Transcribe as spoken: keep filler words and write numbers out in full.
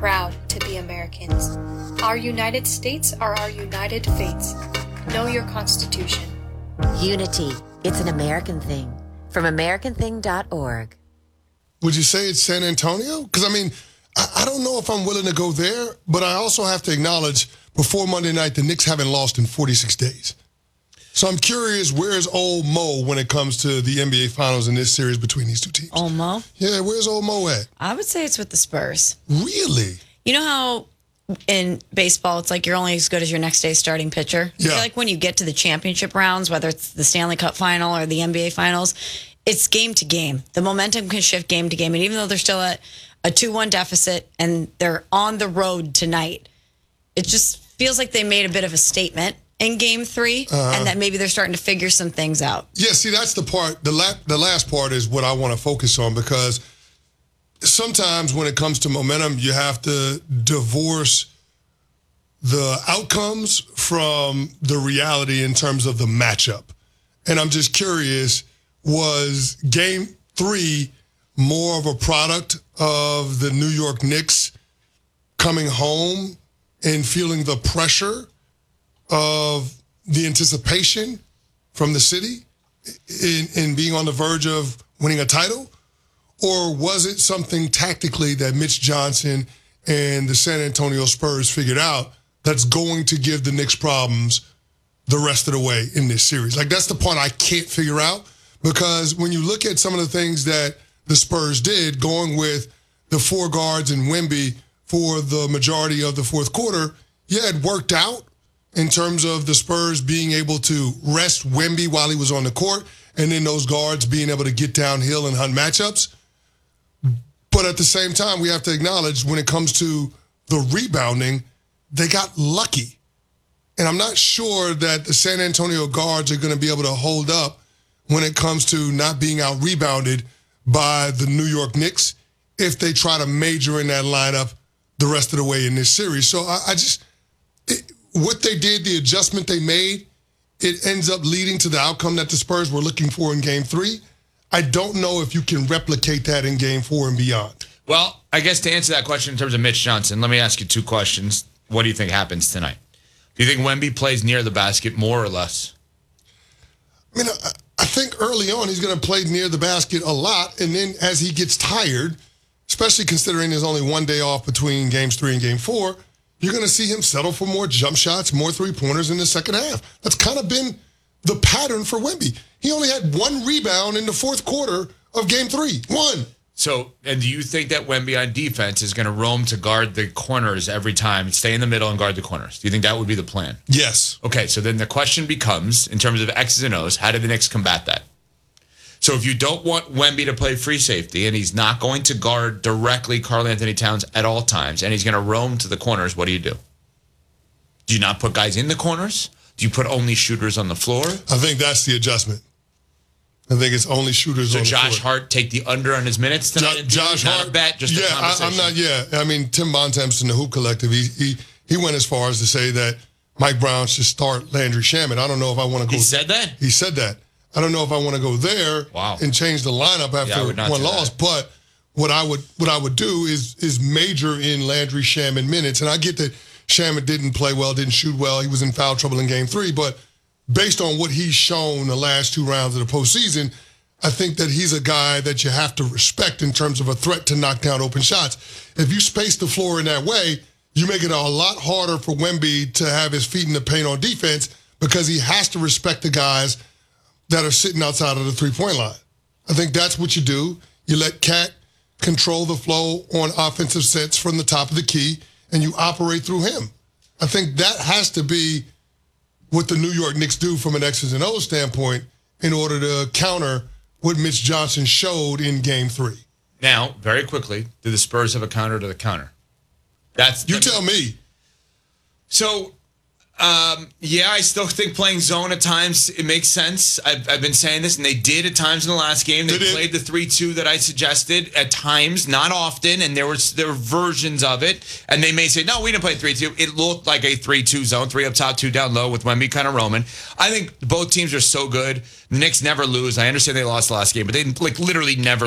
proud to be Americans. Our United States are our united fates. Know your Constitution. Unity. It's an American thing. From American thing dot org. Would you say it's San Antonio? Because, I mean, I, I don't know if I'm willing to go there, but I also have to acknowledge before Monday night, the Knicks haven't lost in forty-six days. So I'm curious, where's old Mo when it comes to the N B A Finals in this series between these two teams? Old Mo? Yeah, where's old Mo at? I would say it's with the Spurs. Really? You know how in baseball, it's like you're only as good as your next day's starting pitcher? Yeah. I feel like when you get to the championship rounds, whether it's the Stanley Cup final or the N B A Finals, it's game to game. The momentum can shift game to game. And even though they're still at a two one deficit and they're on the road tonight, it just feels like they made a bit of a statement in game three, uh-huh. and that maybe they're starting to figure some things out. Yeah, see, that's the part, the, la- the last part is what I want to focus on, because sometimes when it comes to momentum, you have to divorce the outcomes from the reality in terms of the matchup. And I'm just curious, was game three more of a product of the New York Knicks coming home and feeling the pressure of the anticipation from the city in, in being on the verge of winning a title? Or was it something tactically that Mitch Johnson and the San Antonio Spurs figured out that's going to give the Knicks problems the rest of the way in this series? Like, that's the part I can't figure out, because when you look at some of the things that the Spurs did, going with the four guards and Wemby for the majority of the fourth quarter, yeah, it worked out in terms of the Spurs being able to rest Wemby while he was on the court, and then those guards being able to get downhill and hunt matchups. But at the same time, we have to acknowledge when it comes to the rebounding, they got lucky. And I'm not sure that the San Antonio guards are going to be able to hold up when it comes to not being out-rebounded by the New York Knicks if they try to major in that lineup the rest of the way in this series. So I, I just... It, what they did, the adjustment they made, it ends up leading to the outcome that the Spurs were looking for in game three. I don't know if you can replicate that in game four and beyond. Well, I guess to answer that question in terms of Mitch Johnson, let me ask you two questions. What do you think happens tonight? Do you think Wemby plays near the basket more or less? I mean, I, I think early on he's going to play near the basket a lot, and then as he gets tired, especially considering there's only one day off between games three and game four, you're going to see him settle for more jump shots, more three-pointers in the second half. That's kind of been the pattern for Wemby. He only had one rebound in the fourth quarter of game three. One. So, and do you think that Wemby on defense is going to roam to guard the corners every time, stay in the middle and guard the corners? Do you think that would be the plan? Yes. Okay, so then the question becomes, in terms of X's and O's, how do the Knicks combat that? So if you don't want Wemby to play free safety and he's not going to guard directly Karl Anthony Towns at all times and he's going to roam to the corners, what do you do? Do you not put guys in the corners? Do you put only shooters on the floor? I think that's the adjustment. I think it's only shooters so on the floor. So Josh Hart take the under on his minutes tonight? Jo- Josh not Hart. A bet, just yeah, a conversation. I, I'm not, yeah. I mean, Tim Bontemps in the Hoop Collective, he, he, he went as far as to say that Mike Brown should start Landry Shamet. I don't know if I want to go. He said that? He said that. I don't know if I want to go there wow. and change the lineup after yeah, one loss, that. but what I would what I would do is is major in Landry Shamet minutes. And I get that Shamet didn't play well, didn't shoot well. He was in foul trouble in game three. But based on what he's shown the last two rounds of the postseason, I think that he's a guy that you have to respect in terms of a threat to knock down open shots. If you space the floor in that way, you make it a lot harder for Wemby to have his feet in the paint on defense, because he has to respect the guys that are sitting outside of the three-point line. I think that's what you do. You let Cat control the flow on offensive sets from the top of the key, and you operate through him. I think that has to be what the New York Knicks do from an X's and O's standpoint in order to counter what Mitch Johnson showed in game three. Now, very quickly, do the Spurs have a counter to the counter? That's You tell me. So... Um, yeah, I still think playing zone at times, it makes sense. I've, I've been saying this, and they did at times in the last game. They, they played the three two that I suggested at times, not often, and there was there were versions of it. And they may say, no, we didn't play three two. It looked like a three two zone, three up top, two down low with Wemby kind of roaming. I think both teams are so good. The Knicks never lose. I understand they lost the last game, but they like literally never